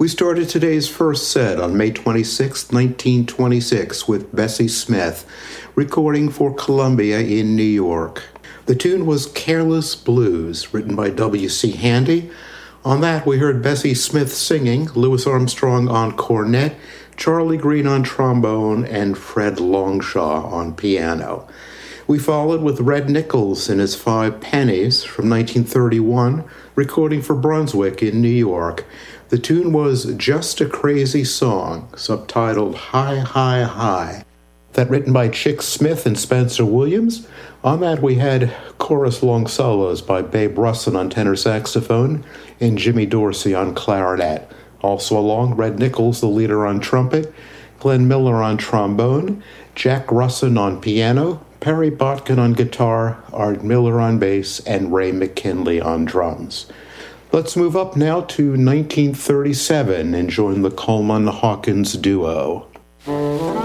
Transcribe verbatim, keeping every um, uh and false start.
We started today's first set on May twenty-sixth, nineteen twenty-six with Bessie Smith, recording for Columbia in New York. The tune was Careless Blues, written by W C Handy. On that, we heard Bessie Smith singing, Louis Armstrong on cornet, Charlie Green on trombone, and Fred Longshaw on piano. We followed with Red Nichols and his Five Pennies from nineteen thirty-one, recording for Brunswick in New York. The tune was Just a Crazy Song, subtitled Hi, Hi, Hi. That written by Chick Smith and Spencer Williams. On that we had chorus long solos by Babe Russin on tenor saxophone and Jimmy Dorsey on clarinet. Also along, Red Nichols, the leader on trumpet, Glenn Miller on trombone, Jack Russin on piano, Perry Botkin on guitar, Art Miller on bass, and Ray McKinley on drums. Let's move up now to nineteen thirty-seven and join the Coleman Hawkins duo.